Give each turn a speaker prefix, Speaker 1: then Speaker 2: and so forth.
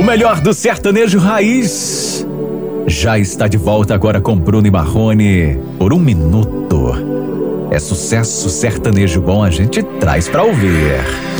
Speaker 1: O melhor do sertanejo raiz já está de volta agora com Bruno e Marrone por 1 minuto. É sucesso sertanejo bom, a gente traz pra ouvir.